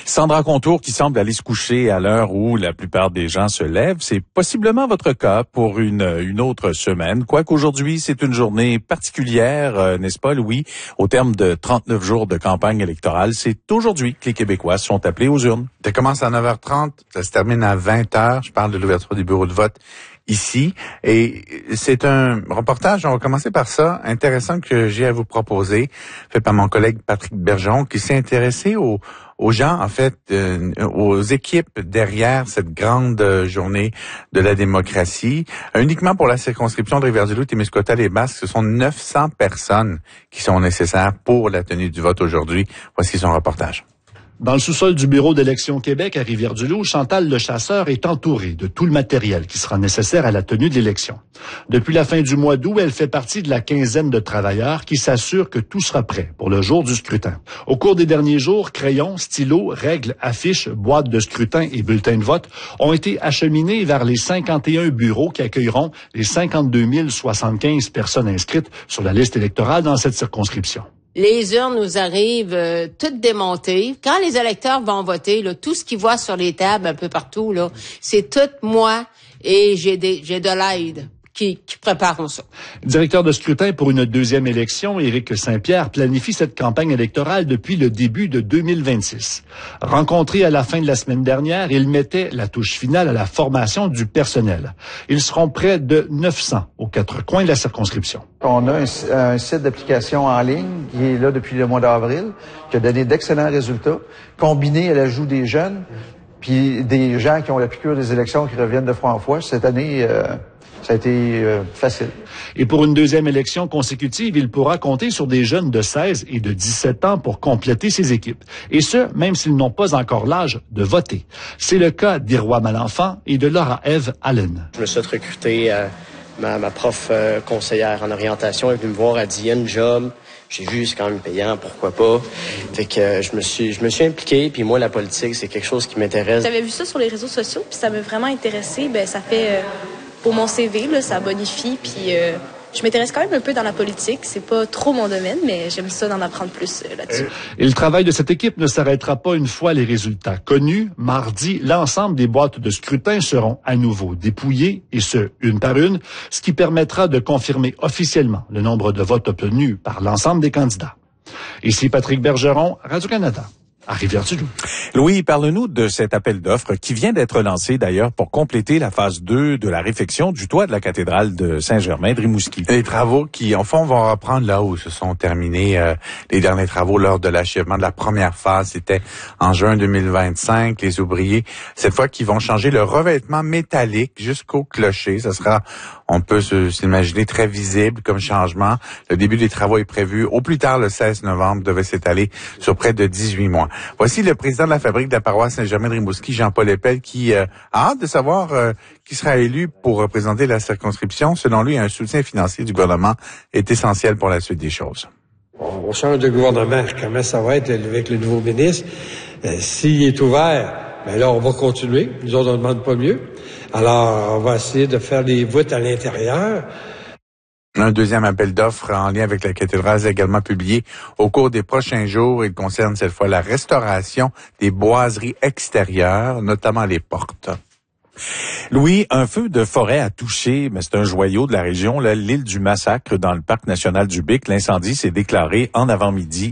Sandra Contour qui semble aller se coucher à l'heure où la plupart des gens se lèvent, c'est possiblement votre cas pour une autre semaine. Quoiqu'aujourd'hui, c'est une journée particulière, n'est-ce pas, Louis? Au terme de 39 jours de campagne électorale, c'est aujourd'hui que les Québécois sont appelés aux urnes. Ça commence à 9h30, ça se termine à 20h. Je parle de l'ouverture des bureaux de vote ici. Et c'est un reportage, on va commencer par ça, intéressant que j'ai à vous proposer, fait par mon collègue Patrick Bergeron, qui s'est intéressé aux gens, en fait, aux équipes derrière cette grande journée de la démocratie. Uniquement pour la circonscription de Rivière-du-Loup, Témiscouata-les-Basques, ce sont 900 personnes qui sont nécessaires pour la tenue du vote aujourd'hui. Voici son reportage. Dans le sous-sol du bureau d'Élections Québec à Rivière-du-Loup, Chantal Lechasseur est entourée de tout le matériel qui sera nécessaire à la tenue de l'élection. Depuis la fin du mois d'août, elle fait partie de la quinzaine de travailleurs qui s'assurent que tout sera prêt pour le jour du scrutin. Au cours des derniers jours, crayons, stylos, règles, affiches, boîtes de scrutin et bulletins de vote ont été acheminés vers les 51 bureaux qui accueilleront les 52 075 personnes inscrites sur la liste électorale dans cette circonscription. Les urnes nous arrivent toutes démontées. Quand les électeurs vont voter, là, tout ce qu'ils voient sur les tables un peu partout, là, c'est tout moi et j'ai de l'aide qui préparent ça. Directeur de scrutin pour une deuxième élection, Éric Saint-Pierre planifie cette campagne électorale depuis le début de 2026. Rencontré à la fin de la semaine dernière, il mettait la touche finale à la formation du personnel. Ils seront près de 900 aux quatre coins de la circonscription. On a un site d'application en ligne qui est là depuis le mois d'avril, qui a donné d'excellents résultats, combiné à l'ajout des jeunes, puis des gens qui ont la piqûre des élections qui reviennent de fois en fois. Cette année, ça a été facile. Et pour une deuxième élection consécutive, il pourra compter sur des jeunes de 16 et de 17 ans pour compléter ses équipes. Et ce, même s'ils n'ont pas encore l'âge de voter. C'est le cas d'Irwa Malenfant et de Laura-Ève Allen. Je me suis recruté ma prof conseillère en orientation est venue me voir, elle dit, il y a une job. J'ai vu, c'est quand même payant, pourquoi pas. Fait que je me suis impliqué, puis moi, la politique, c'est quelque chose qui m'intéresse. J'avais vu ça sur les réseaux sociaux, puis ça m'a vraiment intéressé. Ben, ça fait... pour mon CV, là, ça bonifie, puis je m'intéresse quand même un peu dans la politique. C'est pas trop mon domaine, mais j'aime ça d'en apprendre plus là-dessus. Et le travail de cette équipe ne s'arrêtera pas une fois les résultats connus. Mardi, l'ensemble des boîtes de scrutin seront à nouveau dépouillées, et ce, une par une, ce qui permettra de confirmer officiellement le nombre de votes obtenus par l'ensemble des candidats. Ici Patrick Bergeron, Radio-Canada. À Rivière-du-Loup. Louis, parle-nous de cet appel d'offres qui vient d'être lancé d'ailleurs pour compléter la phase 2 de la réfection du toit de la cathédrale de Saint-Germain de Rimouski. Les travaux qui, en fond, vont reprendre là où se sont terminés les derniers travaux lors de l'achèvement de la première phase. C'était en juin 2025. Les ouvriers, cette fois, qui vont changer le revêtement métallique jusqu'au clocher. Ça sera, on peut s'imaginer, très visible comme changement. Le début des travaux est prévu au plus tard le 16 novembre, devait s'étaler sur près de 18 mois. Voici le président de la fabrique de la paroisse Saint-Germain de Rimouski, Jean-Paul Epel, qui a hâte de savoir qui sera élu pour représenter la circonscription. Selon lui, un soutien financier du gouvernement est essentiel pour la suite des choses. On change de gouvernement. Comment ça va être avec le nouveau ministre? S'il est ouvert, ben là, on va continuer. Nous autres, on ne demande pas mieux. Alors, on va essayer de faire des voûtes à l'intérieur. Un deuxième appel d'offres en lien avec la cathédrale est également publié au cours des prochains jours. Il concerne cette fois la restauration des boiseries extérieures, notamment les portes. Louis, un feu de forêt a touché, mais c'est un joyau de la région, l'île du Massacre dans le parc national du Bic. L'incendie s'est déclaré en avant-midi